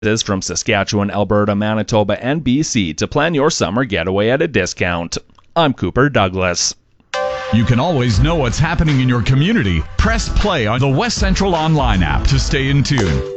This is from Saskatchewan, Alberta, Manitoba, and BC to plan your summer getaway at a discount. I'm Cooper Douglas. You can always know what's happening in your community. Press play on the West Central Online app to stay in tune.